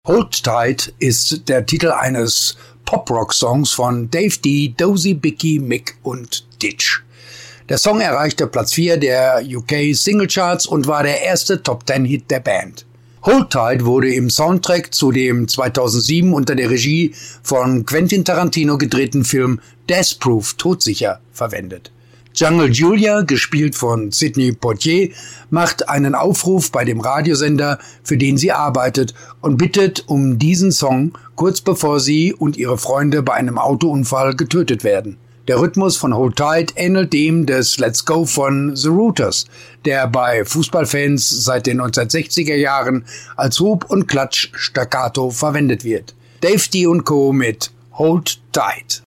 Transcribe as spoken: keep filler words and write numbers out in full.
Hold Tight ist der Titel eines Pop-Rock-Songs von Dave D, Dozy, Bicky, Mick und Ditch. Der Song erreichte Platz vier der U K Singlecharts und war der erste Top-Ten-Hit der Band. Hold Tight wurde im Soundtrack zu dem zweitausendsieben unter der Regie von Quentin Tarantino gedrehten Film Death Proof Todsicher verwendet. Jungle Julia, gespielt von Sidney Poitier, macht einen Aufruf bei dem Radiosender, für den sie arbeitet, und bittet um diesen Song, kurz bevor sie und ihre Freunde bei einem Autounfall getötet werden. Der Rhythmus von Hold Tight ähnelt dem des Let's Go von The Rooters, der bei Fußballfans seit den neunzehnhundertsechziger Jahren als Hub- und Klatsch-Staccato verwendet wird. Dave D und Co. mit Hold Tight.